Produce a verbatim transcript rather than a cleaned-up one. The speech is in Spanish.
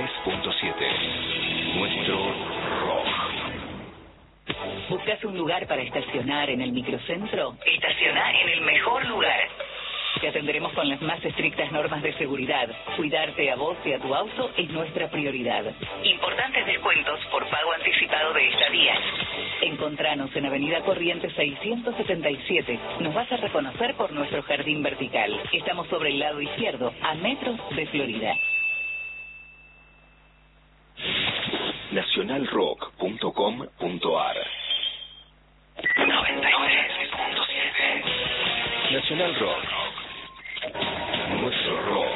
tres punto siete. Nuestro rock. ¿Buscas un lugar para estacionar en el microcentro? Estacionar en el mejor lugar. Te atenderemos con las más estrictas normas de seguridad. Cuidarte a vos y a tu auto es nuestra prioridad. Importantes descuentos por pago anticipado de estadías. Encontranos en Avenida Corrientes seiscientos setenta y siete. Nos vas a reconocer por nuestro jardín vertical. Estamos sobre el lado izquierdo, a metros de Florida. nacional rock punto com punto a r noventa y tres punto siete. Nacional Rock. Nuestro rock.